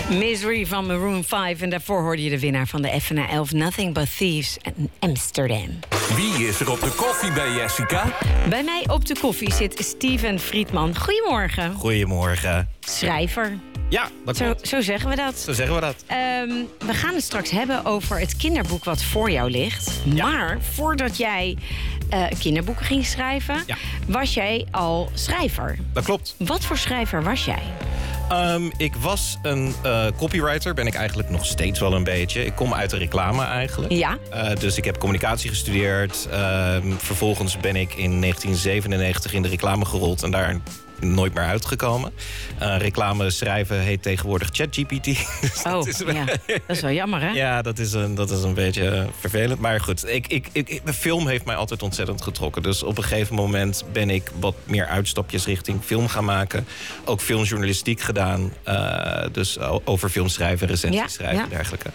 Misery van Maroon 5. En daarvoor hoorde je de winnaar van de FNA 11... Nothing But Thieves in Amsterdam. Wie is er op de koffie bij Jessica? Bij mij op de koffie zit Steven Friedman. Goedemorgen. Goedemorgen. Schrijver. Ja, dat klopt. Zo zeggen we dat. Zo zeggen we dat. We gaan het straks hebben over het kinderboek wat voor jou ligt. Ja. Maar voordat jij kinderboeken ging schrijven... was jij al schrijver. Dat klopt. Wat voor schrijver was jij? Ik was een copywriter, ben ik eigenlijk nog steeds wel een beetje. Ik kom uit de reclame eigenlijk. Ja. Dus ik heb communicatie gestudeerd. Vervolgens ben ik in 1997 in de reclame gerold en daar nooit meer uitgekomen. Reclame schrijven heet tegenwoordig ChatGPT. Dus dat is wel jammer, hè? Ja, dat is een beetje vervelend. Maar goed, de film heeft mij altijd ontzettend getrokken. Dus op een gegeven moment ben ik wat meer uitstapjes richting film gaan maken. Ook filmjournalistiek gedaan. Dus over film schrijven, recensies schrijven en dergelijke.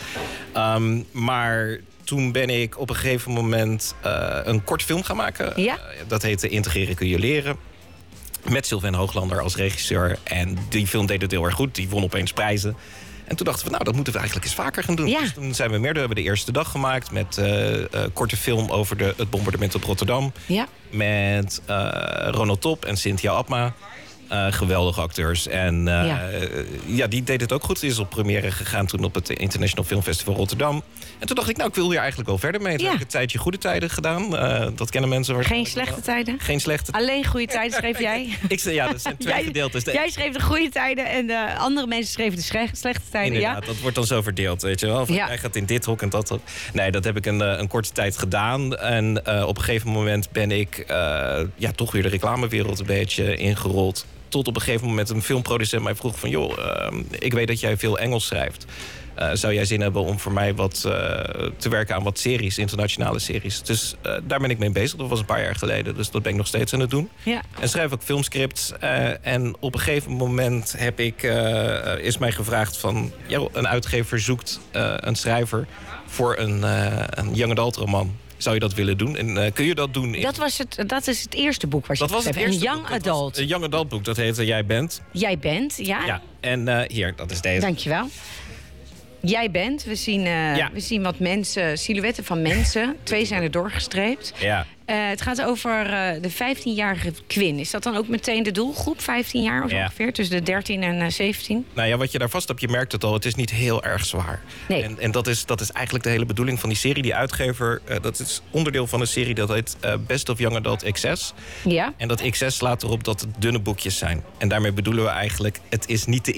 Maar toen ben ik op een gegeven moment een kort film gaan maken. Ja. Dat heette Integreren kun je leren. Met Sylvain Hooglander als regisseur. En die film deed het heel erg goed. Die won opeens prijzen. En toen dachten we, nou, dat moeten we eigenlijk eens vaker gaan doen. Ja. Dus toen zijn we we hebben de eerste dag gemaakt met korte film over het bombardement op Rotterdam. Ja. Met Ronald Top en Cynthia Abma. Geweldige acteurs. En die deed het ook goed. Die is op première gegaan toen op het International Film Festival Rotterdam. En toen dacht ik, nou, ik wil hier eigenlijk wel verder mee. Toen heb ik een tijdje Goede Tijden gedaan. Dat kennen mensen waarschijnlijk. Geen slechte tijden? Geen slechte tijden. Alleen goede tijden schreef jij? Dat zijn twee gedeeltes. Jij schreef de goede tijden en de andere mensen schreven de slechte tijden. Inderdaad, dat wordt dan zo verdeeld, weet je wel. Jij gaat in dit hok en dat hok. Nee, dat heb ik een korte tijd gedaan. En op een gegeven moment ben ik toch weer de reclamewereld een beetje ingerold. Tot op een gegeven moment een filmproducent mij vroeg van... joh, ik weet dat jij veel Engels schrijft. Zou jij zin hebben om voor mij wat te werken aan wat series, internationale series? Dus daar ben ik mee bezig. Dat was een paar jaar geleden, dus dat ben ik nog steeds aan het doen. Ja. En schrijf ook filmscripts. En op een gegeven moment is mij gevraagd van... een uitgever zoekt een schrijver voor een young adult roman. Zou je dat willen doen? En kun je dat doen? Dat is het eerste boek wat je hebt geschreven. Een young adult. Een young adult boek, dat heette Jij Bent. Jij Bent, ja. Ja. En hier, dat is deze. Dankjewel. Jij Bent. We zien wat mensen, silhouetten van mensen. 2 zijn er doorgestreept. Ja. Het gaat over de 15-jarige Quinn. Is dat dan ook meteen de doelgroep? 15 jaar of ongeveer? Tussen de 13 en 17? Nou ja, wat je daar vast hebt, je merkt het al. Het is niet heel erg zwaar. Nee. En dat is eigenlijk de hele bedoeling van die serie. Die uitgever, dat is onderdeel van een serie dat heet Best of Young Adult XS. Ja. En dat XS slaat erop dat het dunne boekjes zijn. En daarmee bedoelen we eigenlijk, het is niet te